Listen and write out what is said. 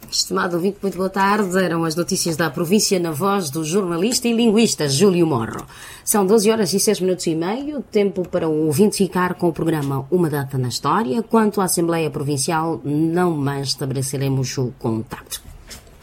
Estimado ouvinte, muito boa tarde. Eram as notícias da província na voz do jornalista e linguista Júlio Morro. São 12h06 tempo para o ouvinte ficar com o programa Uma Data na História. Quanto à Assembleia Provincial, não mais estabeleceremos o contacto.